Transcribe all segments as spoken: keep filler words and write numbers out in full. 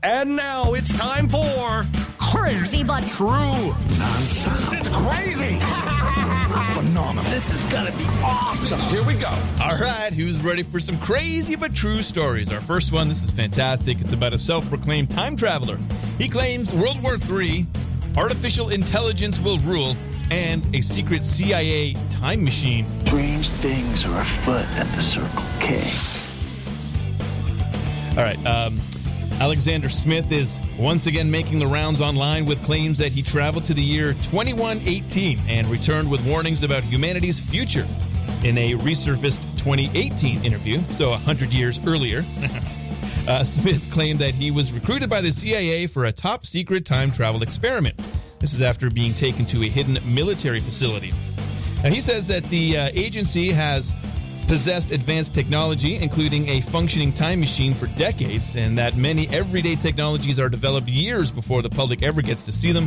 And now it's time for Crazy But True. Non-stop. It's crazy. Phenomenal. This is going to be awesome. Here we go. All right, who's ready for some crazy but true stories? Our first one, this is fantastic. It's about a self-proclaimed time traveler. He claims World War Three, artificial intelligence will rule, and a secret C I A time machine. Strange things are afoot at the Circle K. All right, um... Alexander Smith is once again making the rounds online with claims that he traveled to the year twenty-one eighteen and returned with warnings about humanity's future in a resurfaced twenty eighteen interview, so one hundred years earlier. uh, Smith claimed that he was recruited by the C I A for a top-secret time travel experiment. This is after being taken to a hidden military facility. Now, he says that the uh, agency has possessed advanced technology, including a functioning time machine, for decades, and that many everyday technologies are developed years before the public ever gets to see them.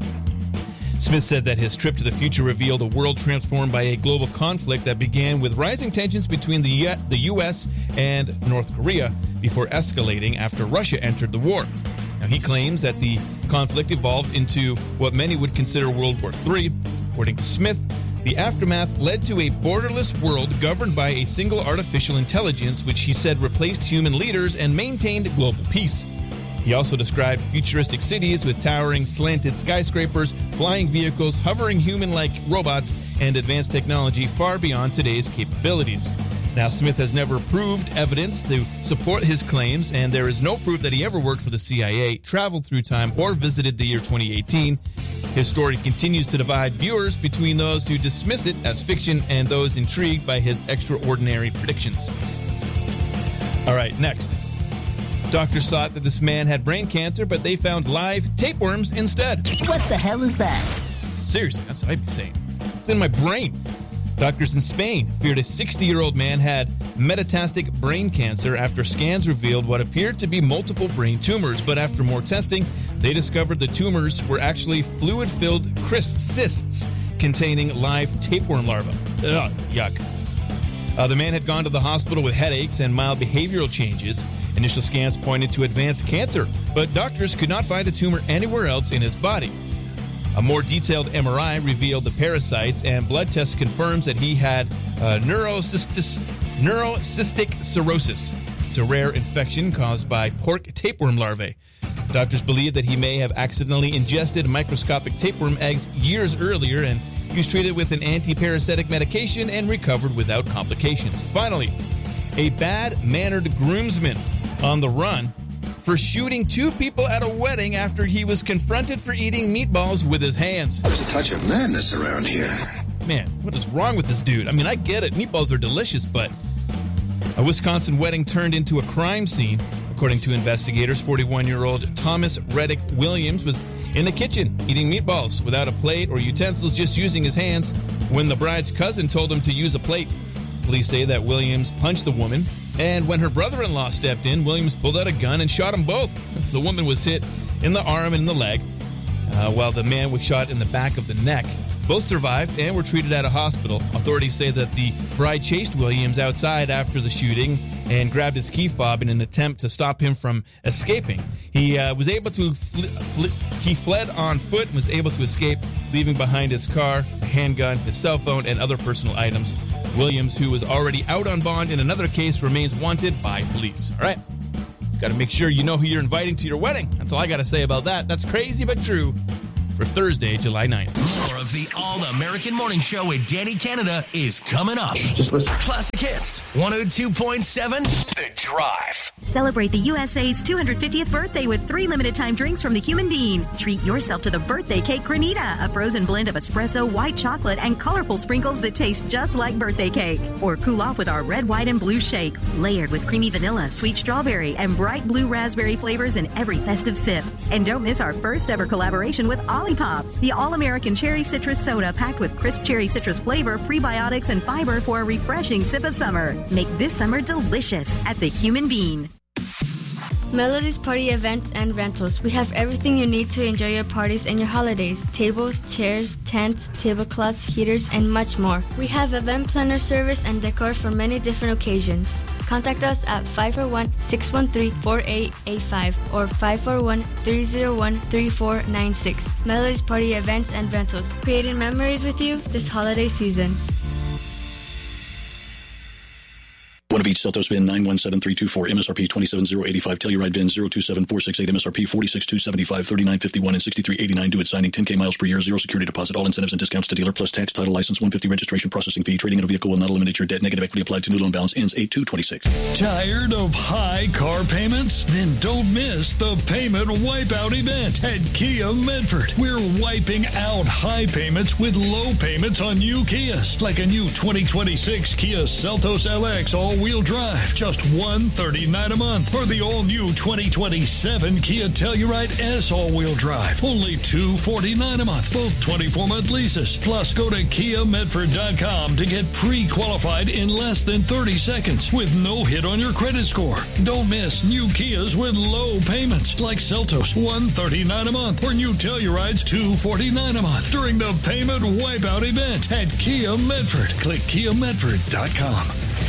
Smith said that his trip to the future revealed a world transformed by a global conflict that began with rising tensions between the U- the U S and North Korea before escalating after Russia entered the war. Now, he claims that the conflict evolved into what many would consider World War Three. According to Smith, the aftermath led to a borderless world governed by a single artificial intelligence, which he said replaced human leaders and maintained global peace. He also described futuristic cities with towering, slanted skyscrapers, flying vehicles, hovering human-like robots, and advanced technology far beyond today's capabilities. Now, Smith has never proved evidence to support his claims, and there is no proof that he ever worked for the C I A, traveled through time, or visited the year twenty eighteen. His story continues to divide viewers between those who dismiss it as fiction and those intrigued by his extraordinary predictions. All right, next. Doctors thought that this man had brain cancer, but they found live tapeworms instead. What the hell is that? Seriously, that's what I'd be saying. It's in my brain. Doctors in Spain feared a sixty-year-old man had metastatic brain cancer after scans revealed what appeared to be multiple brain tumors. But after more testing, they discovered the tumors were actually fluid-filled cysts containing live tapeworm larvae. Ugh, yuck. Uh, the man had gone to the hospital with headaches and mild behavioral changes. Initial scans pointed to advanced cancer, but doctors could not find a tumor anywhere else in his body. A more detailed M R I revealed the parasites, and blood tests confirms that he had uh, neurocystis, neurocystic cirrhosis. It's a rare infection caused by pork tapeworm larvae. Doctors believe that he may have accidentally ingested microscopic tapeworm eggs years earlier, and he was treated with an anti-parasitic medication and recovered without complications. Finally, a bad-mannered groomsman on the run for shooting two people at a wedding after he was confronted for eating meatballs with his hands. There's a touch of madness around here. Man, what is wrong with this dude? I mean, I get it. Meatballs are delicious, but a Wisconsin wedding turned into a crime scene. According to investigators, forty-one-year-old Thomas Reddick Williams was in the kitchen eating meatballs without a plate or utensils, just using his hands, when the bride's cousin told him to use a plate. Police say that Williams punched the woman, and when her brother-in-law stepped in, Williams pulled out a gun and shot them both. The woman was hit in the arm and in the leg, uh, while the man was shot in the back of the neck. Both survived and were treated at a hospital. Authorities say that the bride chased Williams outside after the shooting and grabbed his key fob in an attempt to stop him from escaping. He uh, was able to fl- fl- he fled on foot and was able to escape, leaving behind his car, a handgun, his cell phone, and other personal items. Williams, who was already out on bond in another case, remains wanted by police. All right. Got to make sure you know who you're inviting to your wedding. That's all I got to say about that. That's crazy but true for Thursday, July ninth. More of the All-American Morning Show with Danny Canada is coming up. Just listen. Classic Hits, one oh two point seven, The Drive. Celebrate the U S A's two hundred fiftieth birthday with three limited-time drinks from the Human Bean. Treat yourself to the Birthday Cake Granita, a frozen blend of espresso, white chocolate, and colorful sprinkles that taste just like birthday cake. Or cool off with our red, white, and blue shake, layered with creamy vanilla, sweet strawberry, and bright blue raspberry flavors in every festive sip. And don't miss our first-ever collaboration with Olipop, the all-American cherry citrus soda packed with crisp cherry citrus flavor, prebiotics, and fiber for a refreshing sip of summer. Make this summer delicious at the Human Bean. Melody's Party Events and Rentals. We have everything you need to enjoy your parties and your holidays. Tables, chairs, tents, tablecloths, heaters, and much more. We have event planner service and decor for many different occasions. Contact us at five four one, six one three, four eight eight five or five four one, three zero one, three four nine six. Melody's Party Events and Rentals. Creating memories with you this holiday season. One of each Celtos V I N nine one seven three two four, M S R P two seven zero eight five, Telluride V I N zero two seven four six eight, M S R P four six two seven five, thirty-nine fifty-one, and sixty-three eighty-nine. Due at signing, ten K miles per year, zero security deposit, all incentives and discounts to dealer, plus tax, title, license, one hundred fifty registration processing fee. Trading in a vehicle will not eliminate your debt. Negative equity applied to new loan balance ends eight two twenty-six. Tired of high car payments? Then don't miss the Payment Wipeout event at Kia Medford. We're wiping out high payments with low payments on new Kias, like a new twenty twenty-six Kia Seltos L X all-wheel drive. Just one hundred thirty-nine dollars a month, or the all-new twenty twenty-seven Kia Telluride S all-wheel drive, only two hundred forty-nine dollars a month, both twenty-four month leases. Plus, go to kia medford dot com to get pre-qualified in less than thirty seconds with no hit on your credit score. Don't miss new Kias with low payments, like Seltos, one hundred thirty-nine dollars a month, or new Tellurides, two hundred forty-nine dollars a month, during the Payment Wipeout event at Kia Medford. Click kia medford dot com.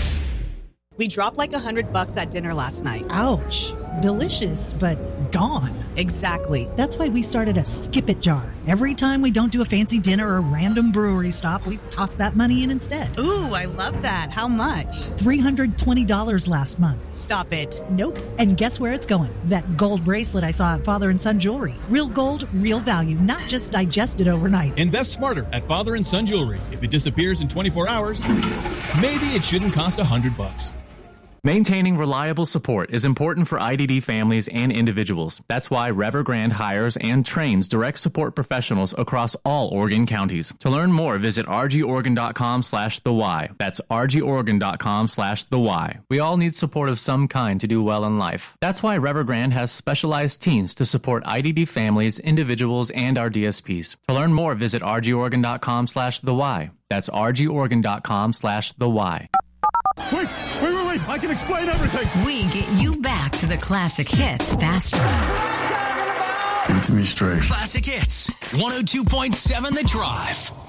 We dropped like a hundred bucks at dinner last night. Ouch. Delicious, but gone. Exactly. That's why we started a Skip It jar. Every time we don't do a fancy dinner or random brewery stop, we toss that money in instead. Ooh, I love that. How much? three hundred twenty dollars last month. Stop it. Nope. And guess where it's going? That gold bracelet I saw at Father and Son Jewelry. Real gold, real value, not just digested overnight. Invest smarter at Father and Son Jewelry. If it disappears in twenty-four hours, maybe it shouldn't cost a hundred bucks. Maintaining reliable support is important for I D D families and individuals. That's why Revergrande hires and trains direct support professionals across all Oregon counties. To learn more, visit r g oregon dot com slash the why. That's r g oregon dot com slash the why. We all need support of some kind to do well in life. That's why Revergrande has specialized teams to support I D D families, individuals, and our D S Ps. To learn more, visit r g oregon dot com slash the why. That's r g oregon dot com slash the why. Wait, wait, wait, wait. I can explain everything. We get you back to the classic hits faster. Get to me straight. Classic Hits, one oh two point seven The Drive.